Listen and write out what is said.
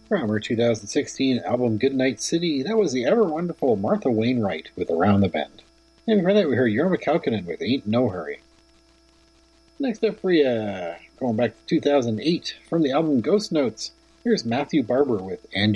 From her 2016 album Goodnight City, that was the ever-wonderful Martha Wainwright with Around the Bend. And before that, we heard Jorma Kaukonen with Ain't No Hurry. Next up for you, going back to 2008, from the album Ghost Notes, here's Matthew Barber with And